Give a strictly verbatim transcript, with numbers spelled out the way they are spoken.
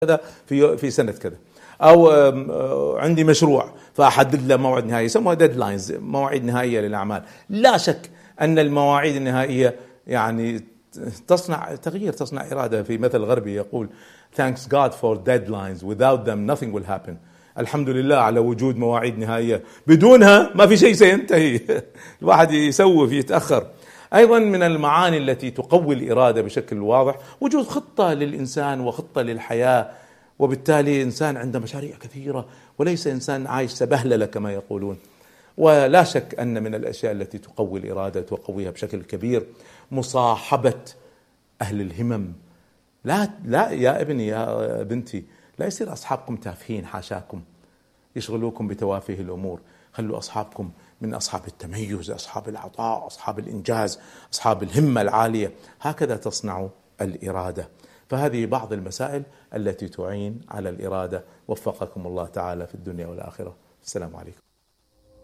كذا في في سنة كذا، أو عندي مشروع فأحدد له موعد نهائي، يسموها ديدلاينز، مواعيد نهائية للأعمال. لا شك أن المواعيد النهائية يعني تصنع تغيير، تصنع إرادة. في مثل غربي يقول thanks God for deadlines, without them nothing will happen. الحمد لله على وجود مواعيد نهائية، بدونها ما في شيء سينتهي. الواحد يسوف يتأخر. أيضا من المعاني التي تقوي الإرادة بشكل واضح وجود خطة للإنسان وخطة للحياة، وبالتالي إنسان عنده مشاريع كثيرة وليس إنسان عايش سبهللة كما يقولون. ولا شك أن من الأشياء التي تقوي الإرادة تقويها بشكل كبير مصاحبة أهل الهمم. لا لا يا ابني يا بنتي، لا يصير أصحابكم تافهين حاشاكم يشغلوكم بتوافه الأمور. خلوا أصحابكم من أصحاب التميز، أصحاب العطاء، أصحاب الإنجاز، أصحاب الهمة العالية. هكذا تصنع الإرادة. فهذه بعض المسائل التي تعين على الإرادة. وفقكم الله تعالى في الدنيا والآخرة. السلام عليكم.